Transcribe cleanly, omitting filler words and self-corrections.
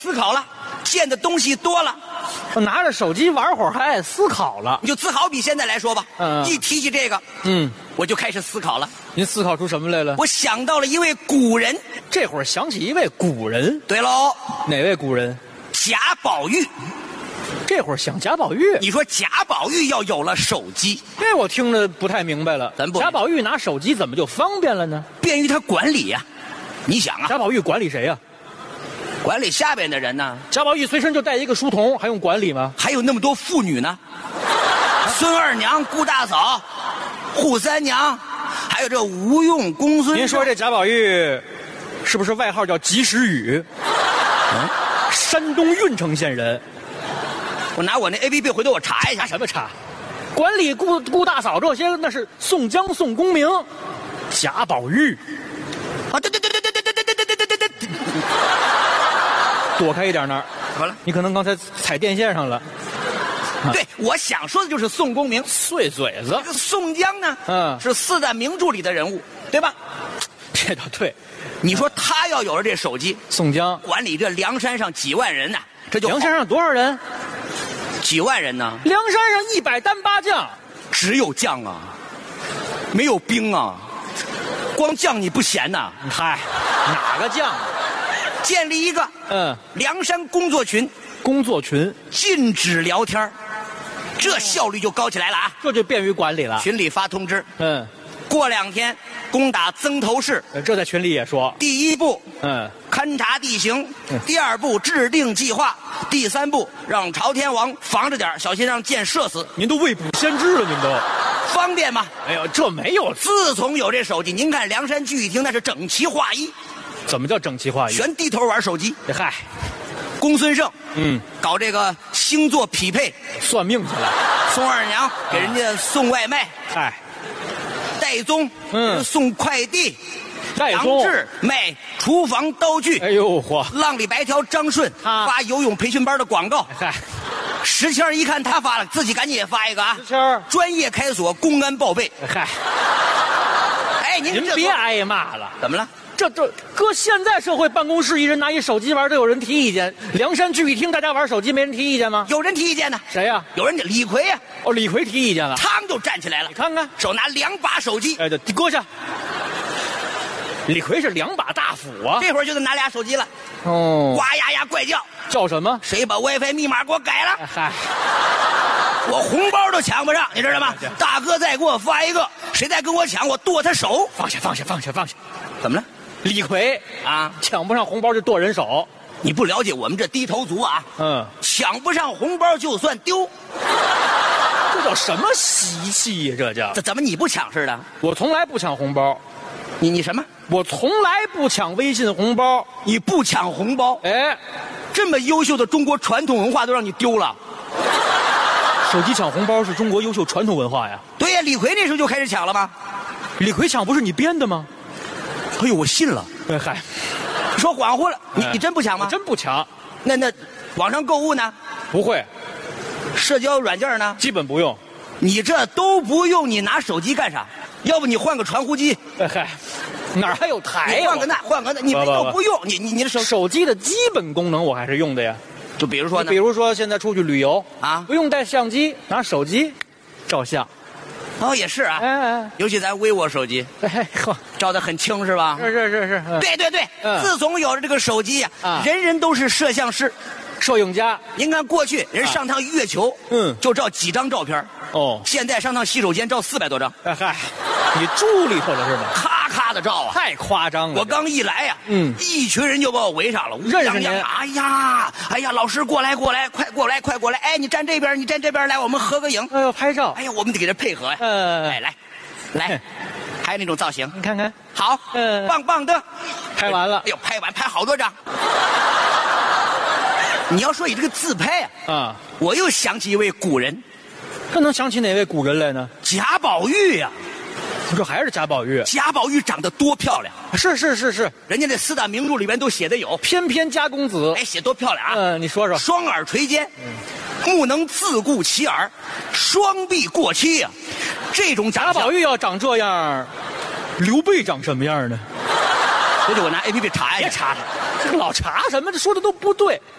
思考了，见的东西多了， 我拿着手机玩会儿还爱思考了。 你就自豪比现在来说吧。一提起这个，我就开始思考了。 您思考出什么来了？ 我想到了一位古人。 这会儿想起一位古人。 对喽， 哪位古人？ 贾宝玉。 这会儿想贾宝玉。 你说贾宝玉要有了手机， 这我听着不太明白了。贾宝玉拿手机怎么就方便了呢？ 便于他管理呀。你想啊， 贾宝玉管理谁呀？ 管理下边的人呢？ 贾宝玉随身就带一个书童，还用管理吗？ 还有那么多妇女呢，孙二娘、顾大嫂、扈三娘，还有这吴用、公孙。 您说这贾宝玉是不是外号叫及时雨？山东郓城县人。 我拿我那 APP 回头我查一下。 什么查？管理顾大嫂这些那是宋江、宋公明。贾宝玉啊，对， 躲开一点那儿。 好了， 你可能刚才踩电线上了。 对，我想说的就是宋公明。 碎嘴子。 这个宋江呢，是四大名著里的人物，对吧？ 这倒对。 你说他要有了这手机， 宋江管理这梁山上几万人呐，这就梁山上多少人？ 几万人呢？ 梁山上100单8将， 只有将啊，没有兵啊，光将你不闲呐。 嗨，哪个将？ 建立一个梁山工作群，禁止聊天，这效率就高起来了啊！ 这就便于管理了。 群里发通知，过2天攻打曾头市， 这在群里也说。 第1步，勘察地形；第2步，制定计划；第3步，让朝天王防着点，小心让箭射死。 您都未卜先知了，您都方便吗？ 哎呦，这没有。 自从有这手机，您看梁山聚义厅那是整齐划一。 怎么叫整齐划一？ 全低头玩手机。 嗨， 公孙胜，搞这个星座匹配， 算命去了。 宋二娘给人家送外卖。 嗨， 戴宗，送快递。 戴宗， 杨志卖厨房刀具。 哎呦嚯！ 浪里白条张顺发游泳培训班的广告。 嗨， 石谦一看他发了，自己赶紧也发一个啊。 石谦专业开锁公安报备。 嗨， 哎，您别挨骂了。 怎么了？ 这搁现在社会，办公室一人拿一手机玩，都有人提意见。梁山聚义厅大家玩手机，没人提意见吗？ 有人提意见呢。 谁呀？ 有人家李逵呀。 哦，李逵提意见了， 他们就站起来了。 你看看， 手拿2把手机。 哎，对，搁下。李逵是2把大斧啊， 这会儿就得拿俩手机了。 哦， 哇呀呀怪叫， 叫什么？ 谁把 WiFi 密码给我改了？ 嗨， 我红包都抢不上，你知道吗？大哥再给我发一个，谁再跟我抢，我剁他手。 放下。 怎么了？ 李逵啊，抢不上红包就剁人手。 你不了解我们这低头族啊。抢不上红包就算丢。 这叫什么习气呀？这叫怎么你不抢似的？ 我从来不抢红包。 你什么？ 我从来不抢微信红包。 你不抢红包？ 哎， 这么优秀的中国传统文化都让你丢了。 手机抢红包是中国优秀传统文化呀。 对呀，李逵那时候就开始抢了吗？ 李逵抢不是你编的吗？ 哎呦，我信了。 嗨， 你说恍惚了。你真不抢吗？ 我真不抢。 那网上购物呢？ 不会。 社交软件呢？ 基本不用。 你这都不用，你拿手机干啥？要不你换个传呼机。 嗨，哪儿还有台呀？ 换个那，你都不用。你的手机的基本功能我还是用的呀。 就比如说呢？ 比如说现在出去旅游啊， 不用带相机，拿手机照相。 哦，也是啊。尤其咱微我手机，照得很清是吧？ 是。 对。自从有了这个手机呀，人人都是摄像师、 摄影家。 您看过去人上趟月球，就照几张照片。现在上趟洗手间照400多张。 嗨，你住里头了是吗？ 咔咔的照啊， 太夸张了。 我刚一来呀，一群人就把我围上了， 认识您。 哎呀，老师过来，快过来！哎，你站这边，你站这边来，我们合个影。 哎呦，拍照。 哎呀，我们得给他配合呀。来，还有那种造型， 你看看， 好，棒的。 拍完了。 哎呦，拍好多张。你要说你这个自拍啊，我又想起一位古人。 这能想起哪位古人来呢？ 贾宝玉呀。 这还是贾宝玉。 贾宝玉长得多漂亮。 是， 人家那4大名著里边都写的有。 翩翩家公子。 哎，写多漂亮啊！ 你说说。 双耳垂肩，目能自顾其耳，双臂过膝呀。这种贾宝玉要长这样，刘备长什么样呢？ 回去我拿 APP 查一下。 别查，这个老查什么？这说的都不对。